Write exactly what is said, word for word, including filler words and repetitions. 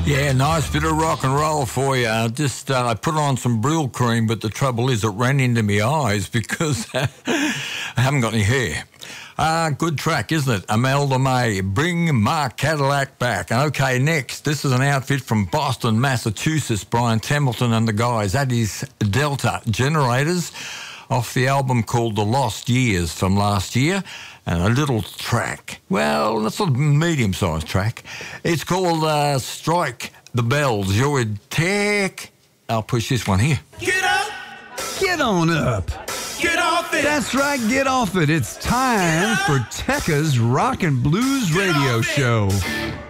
Yeah, nice bit of rock and roll for you. I just uh, I put on some Brill cream, but the trouble is it ran into my eyes because I haven't got any hair. Uh, good track, isn't it? Imelda May, Bring Mark Cadillac Back. Okay, next, this is an outfit from Boston, Massachusetts, Brian Templeton and the guys. That is Delta Generators, off the album called The Lost Years from last year. And a little track, well, that's a medium-sized track. It's called uh, Strike the Bells. You're with Tech. I'll push this one here. Get up! Get on up! Get off it! That's right, get off it. It's time for Tekka's Rock and Blues Get Radio off it. Show.